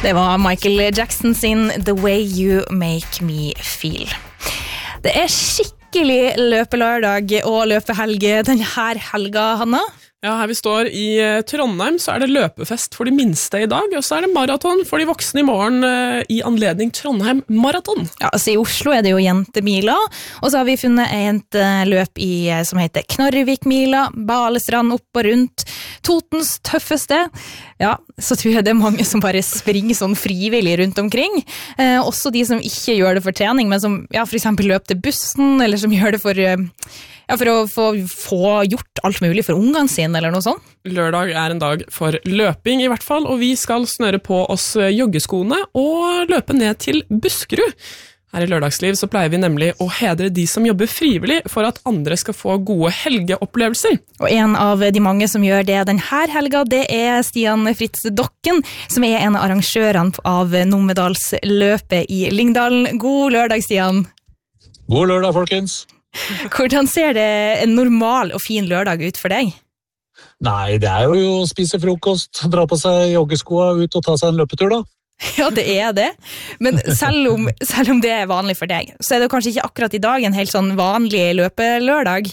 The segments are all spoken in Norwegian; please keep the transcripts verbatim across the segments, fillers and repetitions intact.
Det var Michael Jackson sin The Way You Make Me Feel. Det er skikkelig løpelørdag og løpehelge denne helga, Hanna. Ja, her vi står i Trondheim så er det løpefest for de minste i dag, og så er det maraton for de voksne i morgen i anledning Trondheim Maraton. Ja, altså i Oslo er det jo jentemila, og så har vi funnet et løp i, som heter Knarrevikmila, Balestrand opp og rundt, Totens tøffeste. Ja, så tror jeg det er mange som bare springer sånn frivillig rundt omkring. Eh, også de som ikke gjør det for trening, men som ja, for eksempel løper til bussen, eller som gjør det for... Ja, for å få, få gjort alt mulig for ungene sine, eller noe sånt. Lørdag er en dag for løping i hvert fall, og vi skal snøre på oss joggeskoene og løpe ned til Buskerud. Her i Lørdagsliv så pleier vi nemlig å hedre de som jobber frivillig for at andre skal få gode helgeopplevelser. Og en av de mange som gjør det denne helga, det er Stian Fritz Dokken, som er en av arrangørene av Numedalsløpet i Lyngdalen. God lørdag, Stian. God lørdag, folkens. Hvordan ser det en normal og fin lørdag ut for deg? Nei, det er jo å spise frokost, dra på seg joggeskoa ut og ta seg en løpetur da. Ja, det er det. Men selv om, selv om det er vanlig for deg, så er det kanskje ikke akkurat i dag en helt sånn vanlig løpelørdag.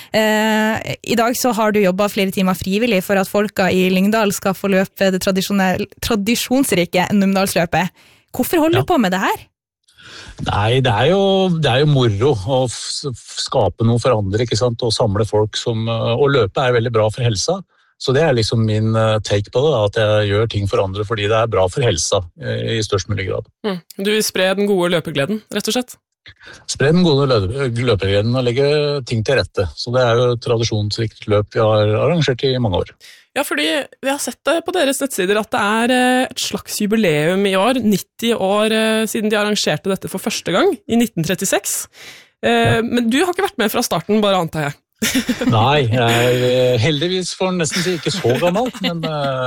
Eh, I dag så har du jobbet flere timer frivillig for at folka i Lyngdal skal få løpe det tradisjonsrike Numedalsløpet. Hvorfor holder du ja. på med det her? Nei, det er jo, det er jo moro å skape noe for andre, ikke sant? Og samle folk som... Og løpe er veldig bra for helsa. Så det er liksom min take på det, da, at jeg gjør ting for andre fordi det er bra for helsa i størst mulig grad. Mm. Du vil spre den gode løpegleden, rett og slett? Spre den gode løpegleden og legge ting til rette. Så det er jo et tradisjonsrikt løp vi har arrangert i mange år. Ja, fordi vi har sett det på deres nettsider at det er et slags jubileum i år, nitti år siden de arrangerte dette for første gang, i nitten trettiseks. Ja. Men du har ikke vært med fra starten, bare antar jeg. Nei, jeg er heldigvis for nesten si ikke så gammel, men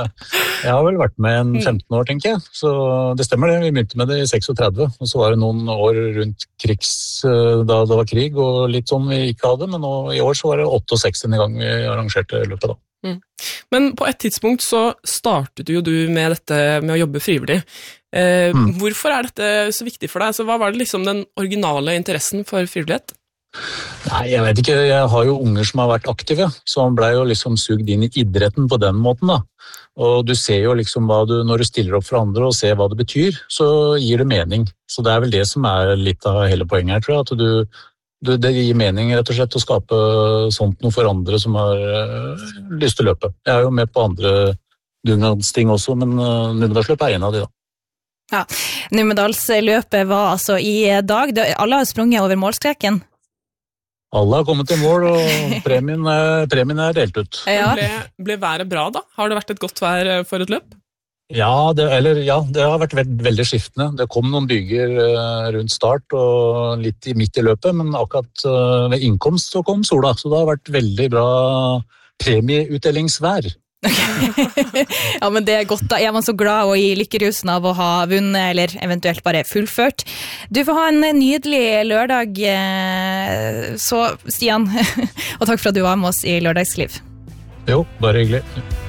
jeg har vel vært med en femten år, tenker jeg. Så det stemmer det, vi begynte med det i seksogtredve, og så var det noen år rundt krigs, da det var krig, og litt sånn vi ikke hadde, men nå, i år så var det sekstiåtte gang vi arrangerte løpet da. Mm. Men på et tidspunkt så startet jo du med dette med å jobbe frivillig. Eh, mm. Hvorfor er dette så viktig for deg? Så hva var det liksom den originale interessen for frivillighet? Nei, jeg vet ikke, jeg har jo unger som har vært aktive, så han ble jo liksom sugd inn i idretten på den måten da. Og du ser jo liksom hva du, når du stiller opp for andre og ser hva det betyr, så gir det mening. Så det er vel det som er litt av hele poenget her, tror jeg, at du Du, det gir mening rett og slett å skape sånt noe for andre som har uh, lyst til å løpe. Jeg er jo med på andre dugnadsting også, men uh, Numedalsløpet er en av de da. Ja, Numedalsløpet var altså i dag. Alle har sprunget over målstreken. Alle har kommet til mål, og premien er, premien er delt ut. Ja. Ble, ble været bra da? Har det vært et godt vær for et løp? Ja det, eller, ja, det har vært veld, veldig skiftende. Det kom noen byger uh, rundt start og litt i, midt i løpet, men akkurat uh, ved innkomst så kom sola, så det har vært veldig bra premieutdelingsvær. Okay. Ja, men det er godt da. Er man så glad og i lykkerusen av å ha vunnet, eller eventuelt bare fullført. Du får ha en nydelig lørdag, så Stian, og takk for at du var med oss i Lørdagsliv. Jo, bare hyggelig.